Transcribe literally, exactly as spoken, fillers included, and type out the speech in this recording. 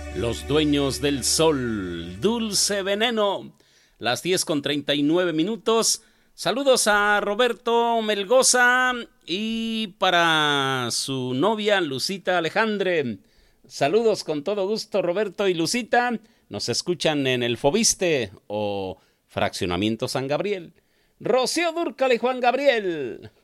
Los dueños del sol, Dulce Veneno, las diez con treinta y nueve minutos. Saludos a Roberto Melgoza y para su novia Lucita Alejandre. Saludos con todo gusto, Roberto y Lucita. Nos escuchan en el Fobiste o Fraccionamiento San Gabriel. Rocío Dúrcal y Juan Gabriel.